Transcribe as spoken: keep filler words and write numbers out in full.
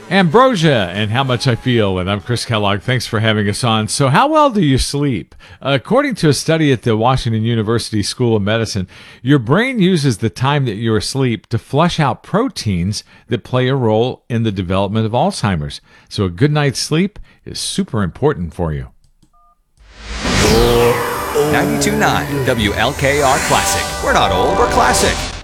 Ambrosia and How Much I Feel. And I'm Chris Kellogg. Thanks for having us on. So, how well do you sleep? According to a study at the Washington University School of Medicine, your brain uses the time that you're asleep to flush out proteins that play a role in the development of Alzheimer's. So, a good night's sleep is super important for you. ninety-two point nine W L K R Classic. We're not old, we're classic.